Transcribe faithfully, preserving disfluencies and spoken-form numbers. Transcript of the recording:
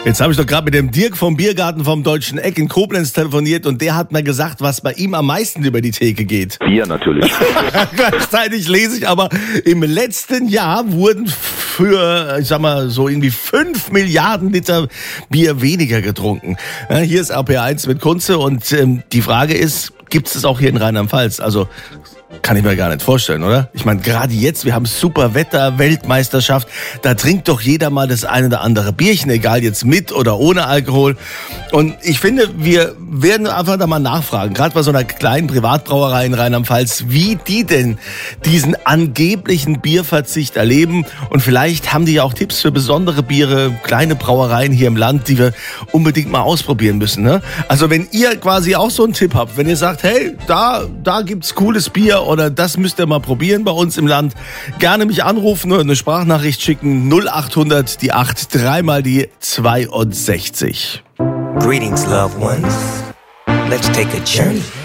Jetzt habe ich doch gerade mit dem Dirk vom Biergarten vom Deutschen Eck in Koblenz telefoniert und der hat mir gesagt, was bei ihm am meisten über die Theke geht. Bier natürlich. Gleichzeitig lese ich aber, im letzten Jahr wurden für, ich sag mal, so irgendwie fünf Milliarden Liter Bier weniger getrunken. Ja, hier ist R P eins mit Kunze und ähm, die Frage ist, gibt es das auch hier in Rheinland-Pfalz? Also kann ich mir gar nicht vorstellen, oder? Ich meine, gerade jetzt, wir haben super Wetter, Weltmeisterschaft, da trinkt doch jeder mal das eine oder andere Bierchen, egal jetzt mit oder ohne Alkohol. Und ich finde, wir werden einfach da mal nachfragen, gerade bei so einer kleinen Privatbrauerei in Rheinland-Pfalz, wie die denn diesen angeblichen Bierverzicht erleben. Und vielleicht haben die ja auch Tipps für besondere Biere, kleine Brauereien hier im Land, die wir unbedingt mal ausprobieren müssen, ne? Also wenn ihr quasi auch so einen Tipp habt, wenn ihr sagt, hey, da, da gibt's cooles Bier oder das müsst ihr mal probieren bei uns im Land, gerne mich anrufen oder eine Sprachnachricht schicken, null achthundert, die acht, dreimal die zweiundsechzig. Greetings, loved ones. Let's take a journey.